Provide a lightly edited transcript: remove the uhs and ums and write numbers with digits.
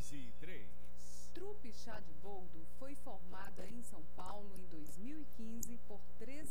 11:03. Trupe Chá de Boldo foi formada em São Paulo em 2015 por 13